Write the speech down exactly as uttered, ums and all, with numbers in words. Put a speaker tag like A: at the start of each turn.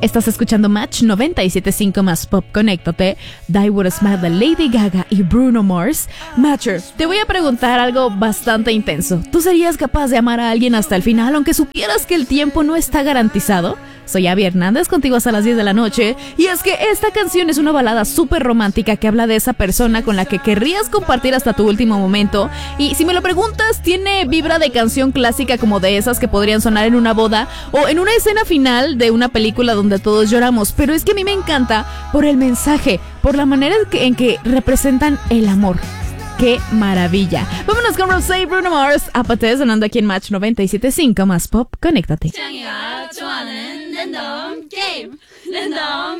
A: Estás escuchando Match noventa y siete punto cinco más Pop. Conéctate. Die With A Smile de Lady Gaga y Bruno Mars. Matcher, te voy a preguntar algo bastante intenso. ¿Tú serías capaz de amar a alguien hasta el final aunque supieras que el tiempo no está garantizado? Soy Abby Hernández, contigo hasta las diez de la noche. Y es que esta canción es una balada súper romántica que habla de esa persona con la que querrías compartir hasta tu último momento. Y si me lo preguntas, tiene vibra de canción clásica, como de esas que podrían sonar en una boda o en una escena final de una película donde todos lloramos. Pero es que a mí me encanta por el mensaje, por la manera en que, en que representan el amor. ¡Qué maravilla! Vámonos con Rosé y Bruno Mars. Apate, sonando aquí en Match noventa y siete punto cinco más Pop. Conéctate.